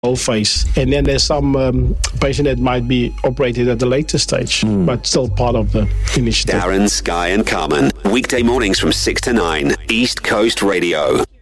phase. And then there's some patient that might be operated at the later stage, but still part of the initiative. Darren, Sky and Carmen, weekday mornings from 6 to 9, East Coast Radio.